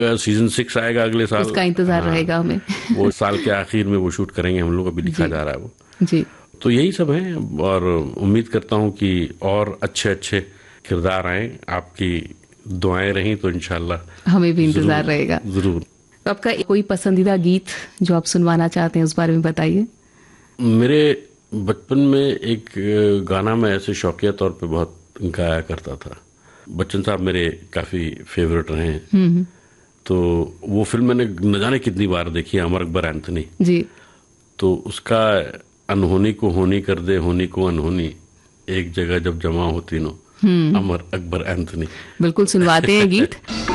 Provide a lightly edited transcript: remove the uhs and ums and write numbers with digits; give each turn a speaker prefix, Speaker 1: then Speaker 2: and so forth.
Speaker 1: Season 6 आएगा अगले साल,
Speaker 2: उसका इंतजार
Speaker 1: हाँ,
Speaker 2: रहेगा हमें।
Speaker 1: वो साल के आखिर में वो शूट करेंगे हम लोग, अभी लिखा
Speaker 2: जी
Speaker 1: जा रहा है वो।
Speaker 2: जी।
Speaker 1: तो यही सब है, और उम्मीद करता हूँ कि और अच्छे अच्छे किरदार आए, आपकी दुआएं रहीं तो इंशाल्लाह
Speaker 2: हमें भी इंतजार
Speaker 1: जरूर
Speaker 2: रहेगा।
Speaker 1: जरूर।
Speaker 2: तो आपका कोई पसंदीदा गीत जो आप सुनवाना चाहते हैं, उस बारे में बताइए।
Speaker 1: मेरे बचपन में एक गाना मैं ऐसे शौकिया तौर पे बहुत गाया करता था। बच्चन साहब मेरे काफ़ी फेवरेट रहे हैं। तो वो फिल्म मैंने न जाने कितनी बार देखी है, अमर अकबर एंथनी।
Speaker 2: जी।
Speaker 1: तो उसका अनहोनी को होनी कर दे, होनी को अनहोनी, एक जगह जब जमा होती नो, अमर अकबर एंथनी।
Speaker 2: बिल्कुल सुनवाते हैं गीत।